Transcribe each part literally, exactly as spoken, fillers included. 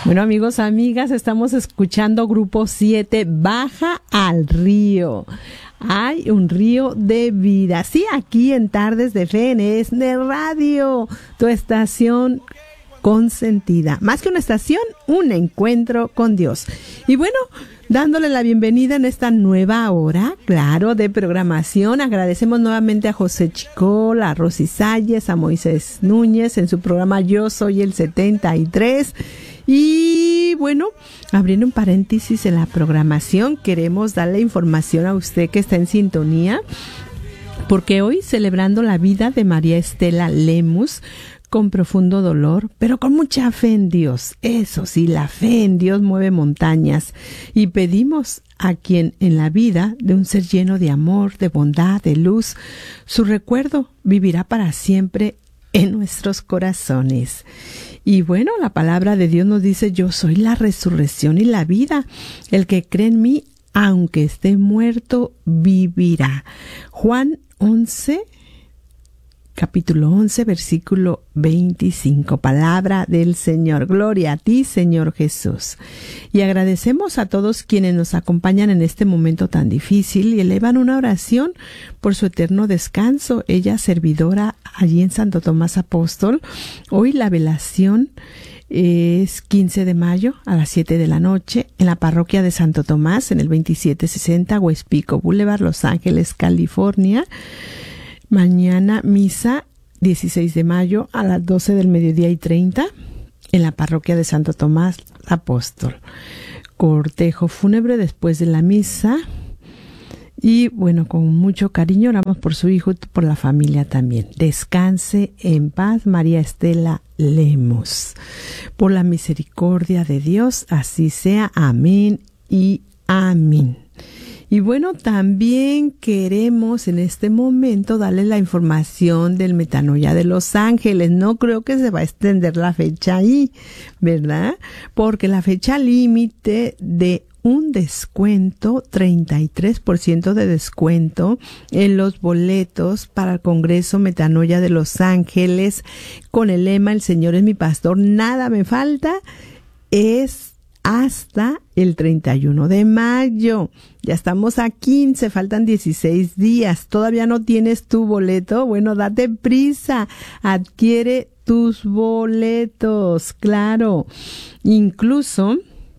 Bueno, amigos, amigas, estamos escuchando Grupo siete, Baja al Río. Hay un río de vida. Sí, aquí en Tardes de Fe, en ESNE Radio, tu estación consentida. Más que una estación, un encuentro con Dios. Y bueno, dándole la bienvenida en esta nueva hora, claro, de programación. Agradecemos nuevamente a José Chicol, a Rosy Salles, a Moisés Núñez en su programa Yo Soy el setenta y tres. Y bueno, abriendo un paréntesis en la programación, queremos darle información a usted que está en sintonía, porque hoy, celebrando la vida de María Estela Lemus, con profundo dolor, pero con mucha fe en Dios. Eso sí, la fe en Dios mueve montañas. Y pedimos a quien en la vida de un ser lleno de amor, de bondad, de luz, su recuerdo vivirá para siempre en nuestros corazones. Y bueno, la palabra de Dios nos dice: yo soy la resurrección y la vida. El que cree en mí, aunque esté muerto, vivirá. Juan once, capítulo once, versículo veinticinco. Palabra del Señor. Gloria a ti, Señor Jesús. Y agradecemos a todos quienes nos acompañan en este momento tan difícil y elevan una oración por su eterno descanso. Ella, servidora allí en Santo Tomás Apóstol. Hoy la velación es quince de mayo a las siete de la noche en la parroquia de Santo Tomás, en el veintisiete sesenta West Pico Boulevard, Los Ángeles, California. Mañana misa dieciséis de mayo a las doce del mediodía y treinta en la parroquia de Santo Tomás Apóstol. Cortejo fúnebre después de la misa. Y bueno, con mucho cariño oramos por su hijo y por la familia también. Descanse en paz, María Estela Lemus. Por la misericordia de Dios, así sea. Amén y amén. Y bueno, también queremos en este momento darles la información del Metanoia de Los Ángeles. No creo que se va a extender la fecha ahí, ¿verdad? Porque la fecha límite de un descuento, treinta y tres por ciento de descuento en los boletos para el Congreso Metanoia de Los Ángeles, con el lema "El Señor es mi pastor, nada me falta", es hasta el treinta y uno de mayo. Ya estamos a quince, faltan dieciséis días. ¿Todavía no tienes tu boleto? Bueno, date prisa, adquiere tus boletos, claro. Incluso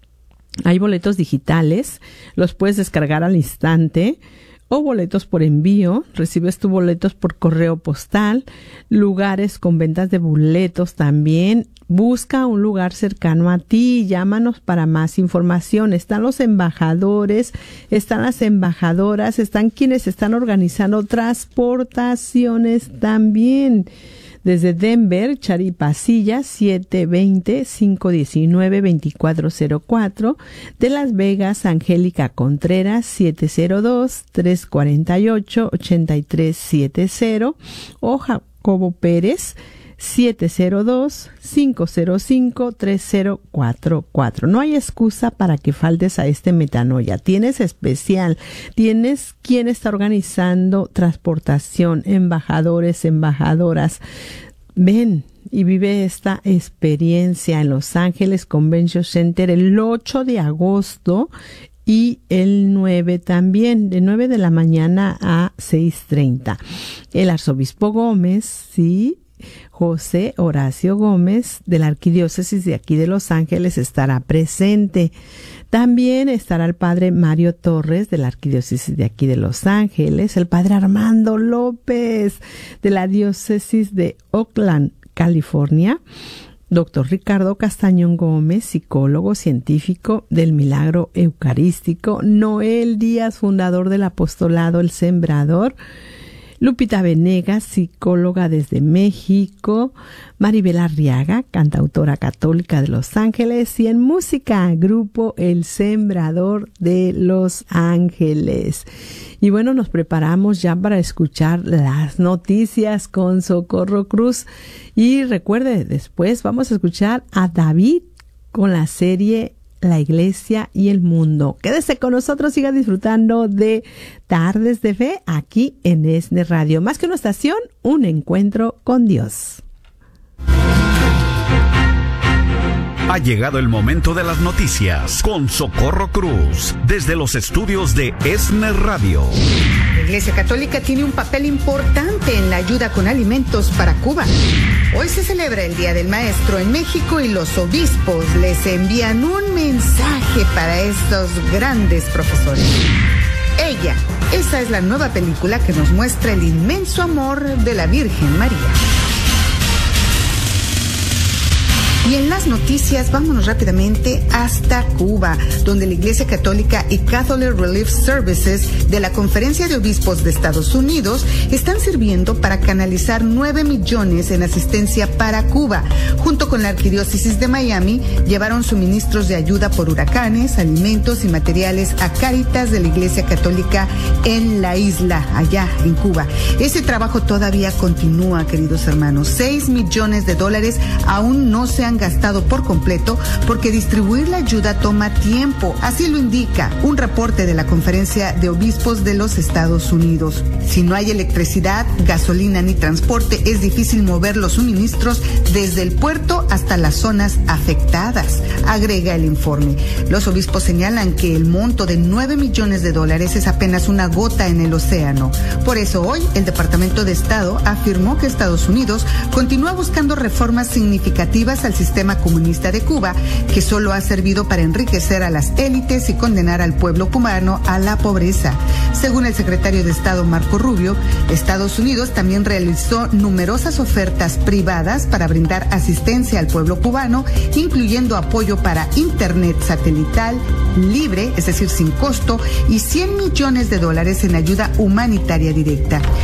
hay boletos digitales, los puedes descargar al instante, o boletos por envío. Recibes tus boletos por correo postal, lugares con ventas de boletos también. Busca un lugar cercano a ti, llámanos para más información. Están los embajadores, están las embajadoras, están quienes están organizando transportaciones también. Desde Denver, Charipasilla, siete dos cero, cinco uno nueve, dos cuatro cero cuatro. De Las Vegas, Angélica Contreras, siete cero dos, tres cuatro ocho, ocho tres siete cero. O Jacobo Pérez, siete cero dos, cinco cero cinco, tres cero cuatro cuatro. No hay excusa para que faltes a este Metanoia. Tienes especial, tienes quien está organizando transportación, embajadores, embajadoras. Ven y vive esta experiencia en Los Ángeles Convention Center el ocho de agosto y el nueve también, de nueve de la mañana a seis treinta. El arzobispo Gómez, sí, José Horacio Gómez, de la Arquidiócesis de aquí de Los Ángeles, estará presente. También estará el padre Mario Torres, de la Arquidiócesis de aquí de Los Ángeles, el padre Armando López, de la Diócesis de Oakland, California, doctor Ricardo Castañón Gómez, psicólogo científico del Milagro Eucarístico, Noel Díaz, fundador del apostolado El Sembrador, Lupita Venegas, psicóloga desde México, Maribel Arriaga, cantautora católica de Los Ángeles, y en música, grupo El Sembrador de Los Ángeles. Y bueno, nos preparamos ya para escuchar las noticias con Socorro Cruz. Y recuerde, después vamos a escuchar a David con la serie La Iglesia y el Mundo. Quédese con nosotros, siga disfrutando de Tardes de Fe aquí en ESNE Radio. Más que una estación, un encuentro con Dios. Ha llegado el momento de las noticias con Socorro Cruz, desde los estudios de ESNE Radio. La Iglesia Católica tiene un papel importante en la ayuda con alimentos para Cuba. Hoy se celebra el Día del Maestro en México y los obispos les envían un mensaje para estos grandes profesores. Ella, esa es la nueva película que nos muestra el inmenso amor de la Virgen María. Y en las noticias, vámonos rápidamente hasta Cuba, donde la Iglesia Católica y Catholic Relief Services de la Conferencia de Obispos de Estados Unidos están sirviendo para canalizar nueve millones en asistencia para Cuba. Junto con la Arquidiócesis de Miami, llevaron suministros de ayuda por huracanes, alimentos y materiales a Cáritas de la Iglesia Católica en la isla, allá en Cuba. Ese trabajo todavía continúa, queridos hermanos. Seis millones de dólares aún no se han gastado por completo porque distribuir la ayuda toma tiempo, así lo indica un reporte de la Conferencia de Obispos de los Estados Unidos. Si no hay electricidad, gasolina ni transporte, es difícil mover los suministros desde el puerto hasta las zonas afectadas, agrega el informe. Los obispos señalan que el monto de nueve millones de dólares es apenas una gota en el océano. Por eso hoy el Departamento de Estado afirmó que Estados Unidos continúa buscando reformas significativas al sistema comunista de Cuba, que solo ha servido para enriquecer a las élites y condenar al pueblo cubano a la pobreza. Según el secretario de Estado Marco Rubio, Estados Unidos también realizó numerosas ofertas privadas para brindar asistencia al pueblo cubano, incluyendo apoyo para internet satelital libre, es decir, sin costo, y cien millones de dólares en ayuda humanitaria directa.